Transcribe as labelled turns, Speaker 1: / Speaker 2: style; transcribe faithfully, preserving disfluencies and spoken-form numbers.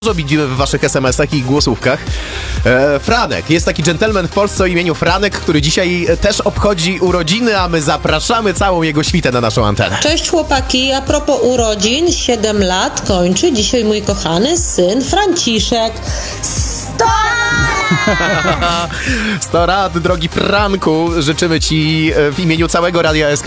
Speaker 1: Dużo widzimy w waszych es em esach i głosówkach. E, Franek, jest taki dżentelmen w Polsce o imieniu Franek, który dzisiaj też obchodzi urodziny, a my zapraszamy całą jego świtę na naszą antenę.
Speaker 2: Cześć chłopaki, a propos urodzin, siedem lat kończy dzisiaj mój kochany syn Franciszek. sto
Speaker 1: sto lat, drogi Franku, życzymy ci w imieniu całego Radia S K